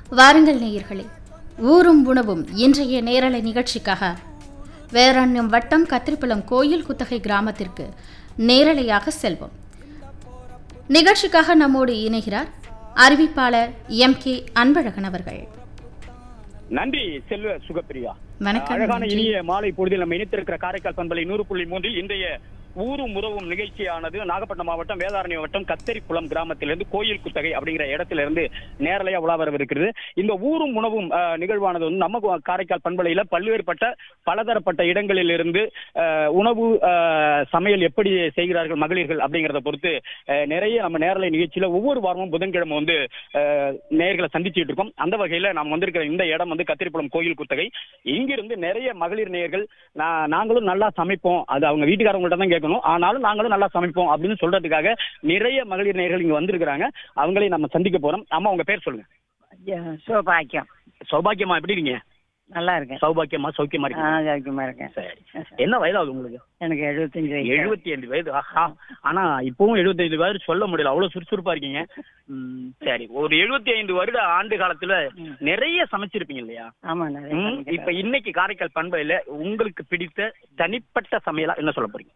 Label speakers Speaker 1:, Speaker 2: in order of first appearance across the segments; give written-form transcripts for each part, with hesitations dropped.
Speaker 1: வாருங்கள் நேயர்களே, ஊரும் உணவும் இன்றைய நேரலை நிகழ்ச்சிக்காக வேதாரண்யம் வட்டம் கத்திரிப்பழம் கோயில் குத்தகை கிராமத்திற்கு நேரலையாக செல்வோம். நிகழ்ச்சிக்காக நம்மோடு இணைகிறார் அறிவிப்பாளர் MK அன்பழகன் அவர்கள்.
Speaker 2: நன்றி செல்வ சுகப்பிரியா.
Speaker 1: வணக்கம்.
Speaker 2: அழகான இனிய மாலை பொழுதில் நம்ம இணைத்திருக்கிற காரைக்கால் பண்பலை 100.3 இன்றைய ஊரும் உறவும் நிகழ்ச்சியானது நாகப்பட்டினம் மாவட்டம் வேதாரண்யம் வட்டம் கத்தரிக்குளம் கிராமத்திலிருந்து கோயில் குத்தகை அப்படிங்கிற இடத்துல இருந்து நேரலையா உலா வரவிருக்கிறது. இந்த ஊரும் உணவும் நிகழ்வானது வந்து நம்ம காரைக்கால் பண்பலையில பலதரப்பட்ட இடங்களில் இருந்து உணவு சமையல் எப்படி செய்கிறார்கள் மகளிர்கள் அப்படிங்கிறத பொறுத்து நிறைய நம்ம நேரலை நிகழ்ச்சியில ஒவ்வொரு வாரமும் புதன்கிழமை வந்து நேர்களை சந்திச்சுட்டு இருக்கோம். அந்த வகையில நாம் வந்திருக்கிற இந்த இடம் வந்து கத்திரிக்குளம் கோயில் குத்தகை. இங்கிருந்து நிறைய மகளிர் நேயர்கள் நாங்களும் நல்லா சமைப்போம், அது அவங்க வீட்டுக்காரங்கள்ட்ட தான் கேட்கணும், ஆனாலும் நாங்களும் நல்லா சமைப்போம் அப்படின்னு சொல்றதுக்காக நிறைய மகளிர் நேயர்கள் இங்க வந்திருக்கிறாங்க. அவங்களையும் நம்ம சந்திக்க போறோம். அம்மா உங்க பேர் சொல்லுங்க.
Speaker 3: சௌபாக்கியம்.
Speaker 2: சௌபாக்கியமா எப்படி இருக்கீங்க?
Speaker 3: நல்லா இருக்கேன்.
Speaker 2: சௌபாக்கியமா சௌக்கியமா இருக்கீங்க?
Speaker 3: சௌக்கியமா இருக்கேன்.
Speaker 2: சரி, என்ன வயதாகுது உங்களுக்கு?
Speaker 3: எனக்கு 75 வயது.
Speaker 2: 75 வயது. ஆஹா, ஆனா இப்பவும் 75 வயது சொல்ல முடியல, அவ்வளவு சுறுசுறுப்பா இருக்கீங்க. சரி, ஒரு 75 வருட ஆண்டு காலத்துல நிறைய சமைச்சிருப்பீங்க இல்லையா?
Speaker 3: ஆமா.
Speaker 2: இப்ப இன்னைக்கு காரைக்கால் பண்பையில உங்களுக்கு பிடித்த தனிப்பட்ட சமையலா என்ன சொல்ல போறீங்க?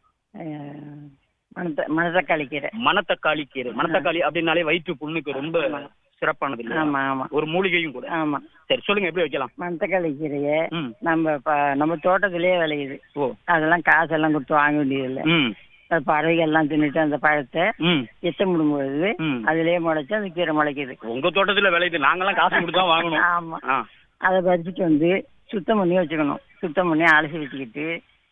Speaker 3: மணத்தக்காளி கீரை.
Speaker 2: மணத்தக்காளி கீரை. மணத்தக்காளி அப்படின்னாலே வயிற்று புண்ணுக்கு ரொம்ப சிறப்பானது இல்லையா?
Speaker 3: ஆமா ஆமா.
Speaker 2: ஒரு மூலிகையும் கூட.
Speaker 3: ஆமா.
Speaker 2: சரி, சொல்லுங்க எப்படி வைக்கலாம்?
Speaker 3: மணத்தக்காளி கீரையை நம்ம தோட்டத்திலேயே விளையுது. அதெல்லாம் காசெல்லாம் கொடுத்து வாங்க வேண்டியது இல்லை. பறவைகள்லாம் தின்னுட்டு அந்த பழத்தை எத்த முடியும்போது அதுலயே முளைச்சு அந்த கீரை முளைக்குது.
Speaker 2: உங்க தோட்டத்துல விளையுது, நாங்கெல்லாம் காசு கொடுத்து தான் வாங்கணும்.
Speaker 3: ஆமா. அதை பறிச்சுட்டு வந்து சுத்தம் பண்ணி வச்சுக்கணும். சுத்தம் பண்ணி அலசி வச்சுக்கிட்டு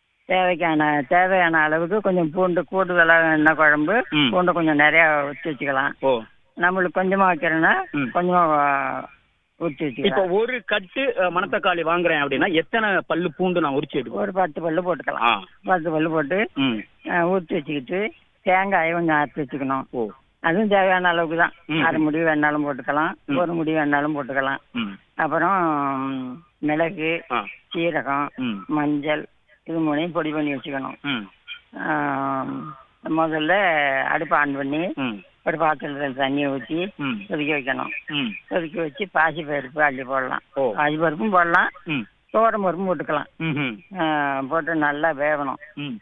Speaker 3: தேவையான அளவுக்கு கொஞ்சம் பூண்டு கூடுதலா எண்ணெய் குழம்பு பூண்டை கொஞ்சம் நிறைய ஊற்றி வச்சுக்கலாம். நம்மளுக்கு கொஞ்சமா வைக்கிறோன்னா கொஞ்சமா ஊற்றி வச்சுக்கலாம்.
Speaker 2: இப்போ ஒரு கட்டு மணத்தக்காளி வாங்குறேன் அப்படின்னா எத்தனை பல்லு பூண்டு நான் உரிச்சு எடுப்பேன்?
Speaker 3: ஒரு 10 பல்லு போட்டுக்கலாம். 10 பல்லு போட்டு ஊற்றி வச்சுக்கிட்டு தேங்காயை கொஞ்சம் அரைச்சி வச்சுக்கணும். அதுவும் தேவையான அளவுக்கு தான். 6 முடி வேணாலும் போட்டுக்கலாம், 1 முடி வேணாலும் போட்டுக்கலாம். அப்புறம் மிளகு, சீரகம், மஞ்சள் இது மூணையும் பொடி பண்ணி வச்சுக்கணும். முதல்ல அடுப்பு ஆன் பண்ணி ஒரு பாத்திரத்தில் தண்ணியை ஊற்றி கொதிக்க வைக்கணும். கொதிக்க வச்சு பாசி பருப்பு அள்ளி போடலாம். பாசி பருப்பும் போடலாம், தோரம் பருப்பும் போட்டுக்கலாம். போட்டு நல்லா வேகணும்.